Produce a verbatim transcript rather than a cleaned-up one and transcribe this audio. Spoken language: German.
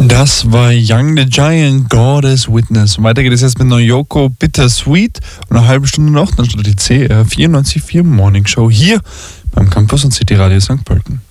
Das war Young the Giant, God is Witness. Und weiter geht es jetzt mit Noyoko Bittersweet und eine halbe Stunde noch, dann startet die C R vierundneunzig Komma vier Morning Show hier beim Campus und City Radio Sankt Pölten.